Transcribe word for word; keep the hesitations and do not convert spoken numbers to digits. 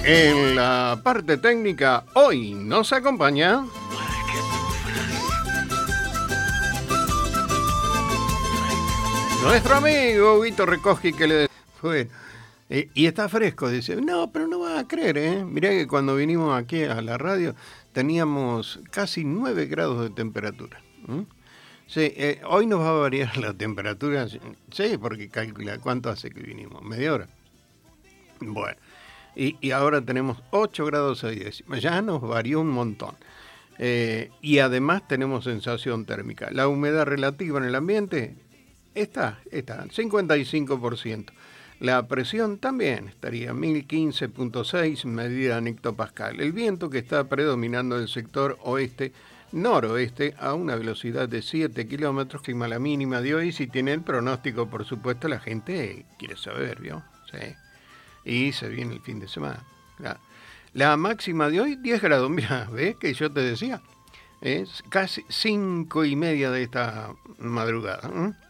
En la parte técnica, hoy nos acompaña nuestro amigo Huguito Recogi, que le fue eh, y está fresco. Dice, no, pero no vas a creer, ¿eh? Mirá que cuando vinimos aquí a la radio teníamos casi nueve grados de temperatura. ¿Mm? Sí, eh, hoy nos va a variar la temperatura. Sí, porque calcula cuánto hace que vinimos, media hora. Bueno. Y, y ahora tenemos ocho grados seis décimas. Ya nos varió un montón. Eh, y además tenemos sensación térmica. La humedad relativa en el ambiente está, está, cincuenta y cinco por ciento. La presión también estaría mil quince punto seis medida en hectopascal. El viento que está predominando el sector oeste-noroeste a una velocidad de siete kilómetros, clima la mínima de hoy. Si tiene el pronóstico, por supuesto, la gente quiere saber, ¿vio? Sí. Y se viene el fin de semana. La, la máxima de hoy, diez grados. Mira, ¿ves que yo te decía? Es casi cinco y media de esta madrugada. ¿eh?